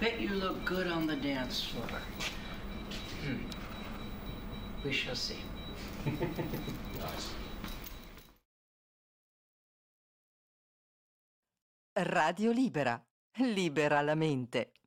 bet you look good on the dance floor. We shall see. Nice. Radio Libera. Libera la mente.